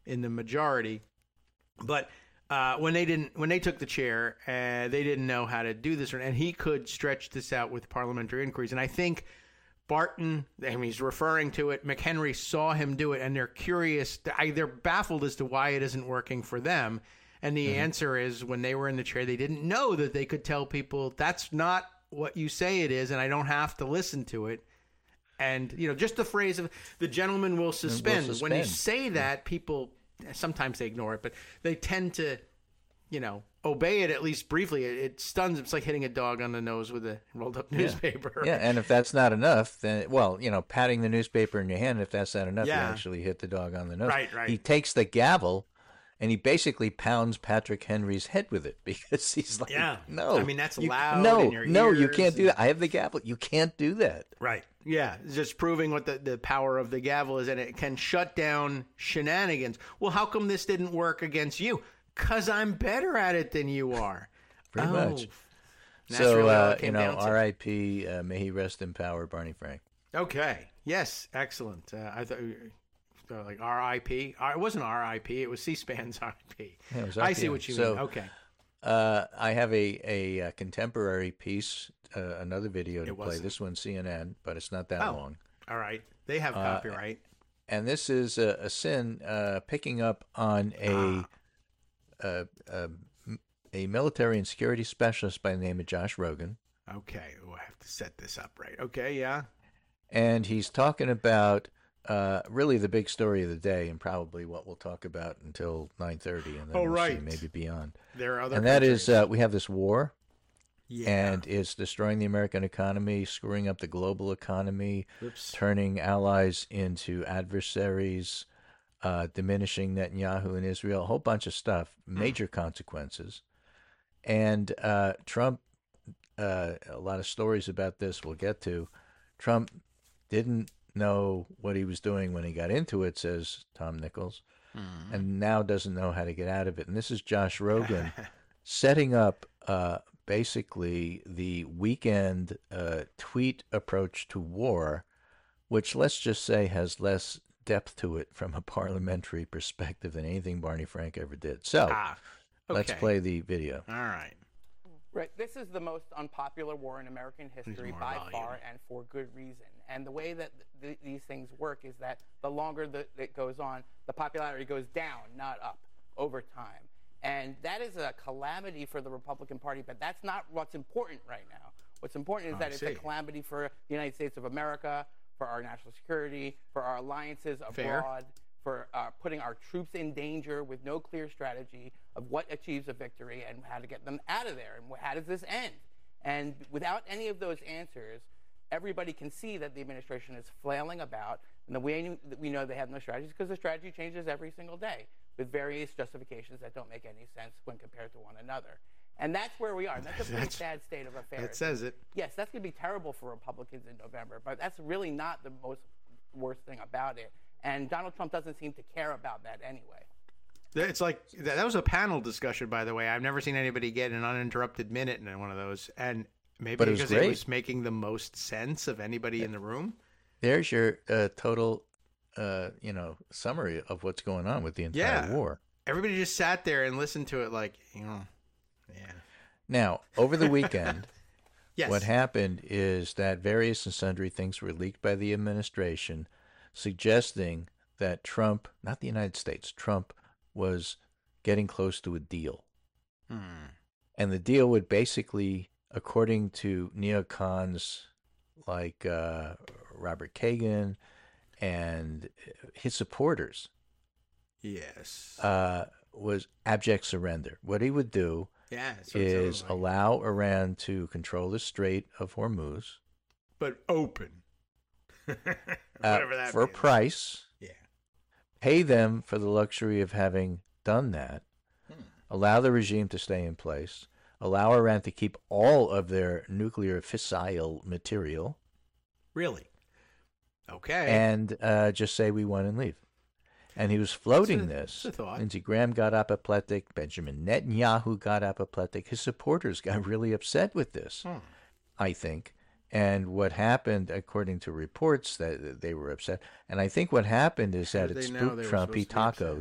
in the majority. But when they took the chair, they didn't know how to do this, and he could stretch this out with parliamentary inquiries. And I think Barton, he's referring to it. McHenry saw him do it, and they're curious. They're baffled as to why it isn't working for them. And the answer is, when they were in the chair, they didn't know that they could tell people that's not what you say it is, and I don't have to listen to it. And just the phrase of the gentleman will suspend. When you say that, people sometimes they ignore it, but they tend to, obey it at least briefly. It stuns. It's like hitting a dog on the nose with a rolled up newspaper. Yeah, and if that's not enough, then, patting the newspaper in your hand, if that's not enough, you actually hit the dog on the nose. Right. He takes the gavel and he basically pounds Patrick Henry's head with it because he's like, no. I mean, that's loud in your ears. No, you can't do that. I have the gavel. You can't do that. Right. Yeah, just proving what the power of the gavel is, and it can shut down shenanigans. Well, how come this didn't work against you? 'Cause I'm better at it than you are. Pretty much. So, really R.I.P. May he rest in power, Barney Frank. Okay. Yes. Excellent. I thought like R.I.P. It wasn't R.I.P. It was C-SPAN's R.I.P. Yeah, it was I see what you mean. Okay. I have a contemporary piece, another video to play. This one's CNN, but it's not that long. All right. They have copyright. And this is a sin picking up on a military and security specialist by the name of Josh Rogin. Okay. Oh, I have to set this up right. Okay, yeah. And he's talking about really the big story of the day, and probably what we'll talk about until 9:30, and then we'll see maybe beyond. There are other and countries. That is we have this war, and it's destroying the American economy, screwing up the global economy, turning allies into adversaries, diminishing Netanyahu in Israel, a whole bunch of stuff, major consequences. And Trump, a lot of stories about this we'll get to. Trump didn't know what he was doing when he got into it, says Tom Nichols, and now doesn't know how to get out of it. And this is Josh Rogin setting up basically the weekend tweet approach to war, which let's just say has less depth to it from a parliamentary perspective than anything Barney Frank ever did. So let's play the video. All right. Right. This is the most unpopular war in American history by far, and for good reason. And the way that these things work is that the longer it goes on, the popularity goes down, not up, over time. And that is a calamity for the Republican Party, but that's not what's important right now. What's important is that it's a calamity for the United States of America, for our national security, for our alliances abroad, for putting our troops in danger with no clear strategy of what achieves a victory and how to get them out of there, and how does this end? And without any of those answers, everybody can see that the administration is flailing about, and the way we know they have no strategies because the strategy changes every single day with various justifications that don't make any sense when compared to one another. And that's where we are. And that's a pretty sad state of affairs. That says it. Yes, that's going to be terrible for Republicans in November, but that's really not the worst thing about it. And Donald Trump doesn't seem to care about that anyway. It's like, that was a panel discussion, by the way. I've never seen anybody get an uninterrupted minute in one of those. And maybe because it was making the most sense of anybody in the room. There's your total, summary of what's going on with the entire war. Everybody just sat there and listened to it like, Now, over the weekend, what happened is that various and sundry things were leaked by the administration suggesting that Trump, not the United States, Trump was getting close to a deal. And the deal would basically, according to neocons like Robert Kagan and his supporters, was abject surrender. What he would do is allow Iran to control the Strait of Hormuz. But open. Whatever that for a price. Pay them for the luxury of having done that. Allow the regime to stay in place. Allow Iran to keep all of their nuclear fissile material. Really? Okay. And just say we won and leave. And he was floating this. Lindsey Graham got apoplectic. Benjamin Netanyahu got apoplectic. His supporters got really upset with this, I think. And what happened, according to reports, that they were upset. And I think what happened is that it spooked Trump. He tacoed.